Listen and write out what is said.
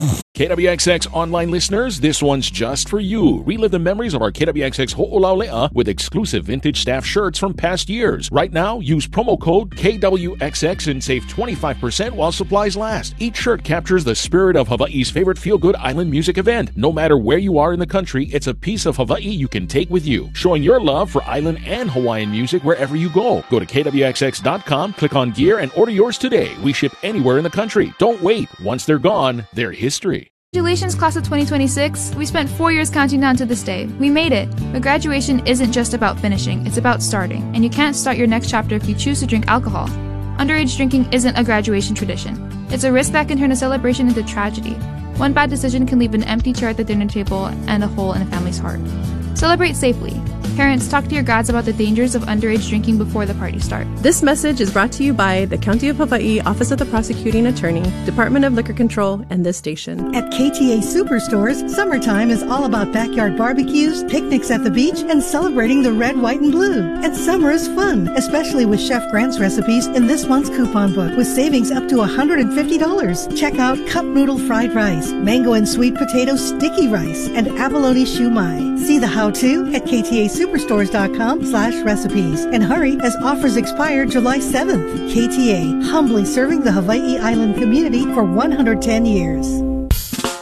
KWXX online listeners, this one's just for you. Relive the memories of our KWXX Ho'olaulea with exclusive vintage staff shirts from past years. Right now, use promo code KWXX and save 25% while supplies last. Each shirt captures the spirit of Hawaii's favorite feel-good island music event. No matter where you are in the country, it's a piece of Hawaii you can take with you, showing your love for island and Hawaiian music wherever you go. Go to KWXX.com, click on gear, and order yours today. We ship anywhere in the country. Don't wait. Once they're gone, they're history. Congratulations, class of 2026. We spent 4 years counting down to this day. We made it. But graduation isn't just about finishing, it's about starting. And you can't start your next chapter if you choose to drink alcohol. Underage drinking isn't a graduation tradition. It's a risk that can turn a celebration into tragedy. One bad decision can leave an empty chair at the dinner table and a hole in a family's heart. Celebrate safely. Parents, talk to your grads about the dangers of underage drinking before the party starts. This message is brought to you by the County of Hawaii Office of the Prosecuting Attorney, Department of Liquor Control, and this station. At KTA Superstores, summertime is all about backyard barbecues, picnics at the beach, and celebrating the red, white, and blue. And summer is fun, especially with Chef Grant's recipes in this month's coupon book with savings up to $150. Check out cup noodle fried rice, mango and sweet potato sticky rice, and abalone shumai. See the how-to at KTASuperstores.com/recipes. And hurry, as offers expire July 7th. KTA, humbly serving the Hawaii Island community for 110 years.